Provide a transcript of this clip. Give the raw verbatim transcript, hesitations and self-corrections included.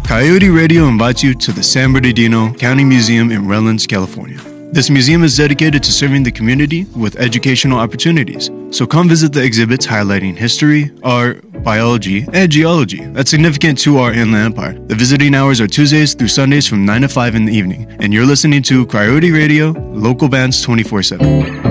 Coyote Radio invites you to the San Bernardino County Museum in Redlands, California. This museum is dedicated to serving the community with educational opportunities. So come visit the exhibits highlighting history, art, biology, and geology that's significant to our inland empire. The visiting hours are Tuesdays through Sundays from nine to five in the evening. And you're listening to Coyote Radio, local bands twenty-four seven.